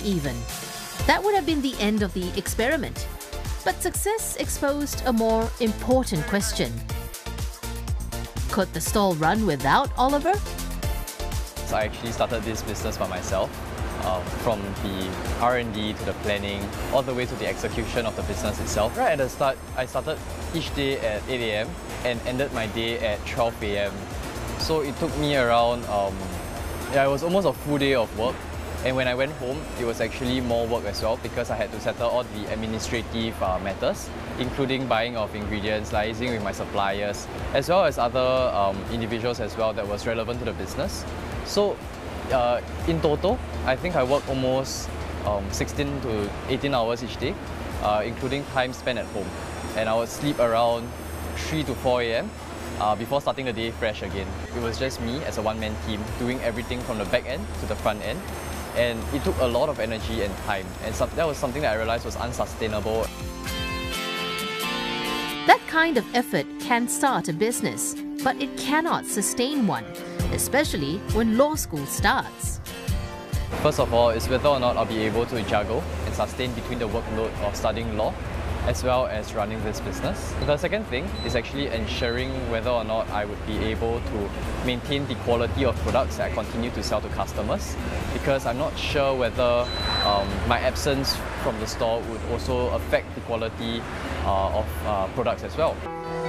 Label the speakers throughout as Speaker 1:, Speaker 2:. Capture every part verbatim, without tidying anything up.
Speaker 1: even. That would have been the end of the experiment. But success exposed a more important question. Could the stall run without Oliver?
Speaker 2: So I actually started this business by myself, uh, from the R and D to the planning, all the way to the execution of the business itself. Right at the start, I started each day at eight A M and ended my day at twelve A M So it took me around, um, yeah, it was almost a full day of work. And when I went home, it was actually more work as well because I had to settle all the administrative uh, matters, including buying of ingredients, liaising with my suppliers, as well as other um, individuals as well that was relevant to the business. So uh, in total, I think I worked almost um, sixteen to eighteen hours each day, uh, including time spent at home. And I would sleep around three to four A M Uh, before starting the day fresh again. It was just me as a one-man team doing everything from the back end to the front end. And it took a lot of energy and time, and so that was something that I realized was unsustainable.
Speaker 1: That kind of effort can start a business, but it cannot sustain one, especially when law school starts.
Speaker 2: First of all, is whether or not I'll be able to juggle and sustain between the workload of studying law as well as running this business. The second thing is actually ensuring whether or not I would be able to maintain the quality of products that I continue to sell to customers, because I'm not sure whether um, my absence from the store would also affect the quality uh, of uh, products as well.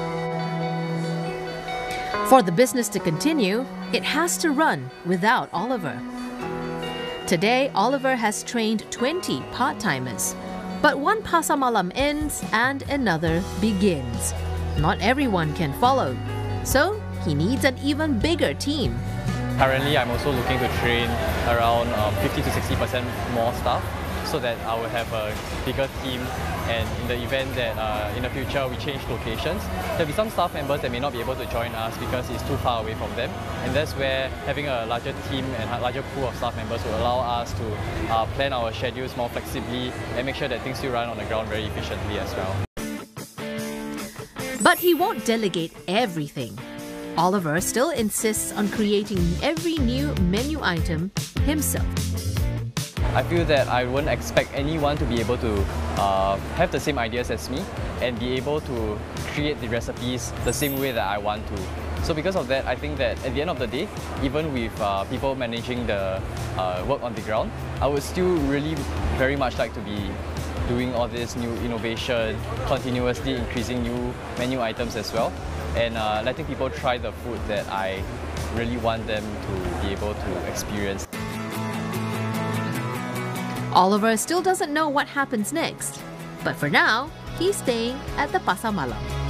Speaker 1: For the business to continue, it has to run without Oliver. Today, Oliver has trained twenty part-timers. But one Pasar Malam ends and another begins. Not everyone can follow, so he needs an even bigger team.
Speaker 2: Currently, I'm also looking to train around um, fifty to sixty percent more staff so that I will have a bigger team, and in the event that uh, in the future we change locations, there'll be some staff members that may not be able to join us because it's too far away from them, and that's where having a larger team and a larger pool of staff members will allow us to uh, plan our schedules more flexibly and make sure that things still run on the ground very efficiently as well.
Speaker 1: But he won't delegate everything. Oliver still insists on creating every new menu item himself.
Speaker 2: I feel that I wouldn't expect anyone to be able to uh, have the same ideas as me and be able to create the recipes the same way that I want to. So because of that, I think that at the end of the day, even with uh, people managing the uh, work on the ground, I would still really very much like to be doing all this new innovation, continuously increasing new menu items as well, and uh, letting people try the food that I really want them to be able to experience.
Speaker 1: Oliver still doesn't know what happens next, but for now, he's staying at the Pasar Malam.